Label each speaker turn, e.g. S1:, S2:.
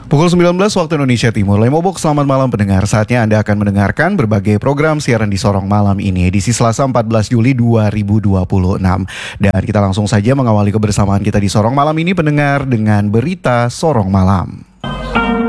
S1: Pukul 19 waktu Indonesia Timur. Lemobok, selamat malam pendengar. Saatnya Anda akan mendengarkan berbagai program siaran di Sorong Malam ini, edisi Selasa 14 Juli 2026. Dan kita langsung saja mengawali kebersamaan kita di Sorong Malam ini pendengar dengan berita Sorong Malam.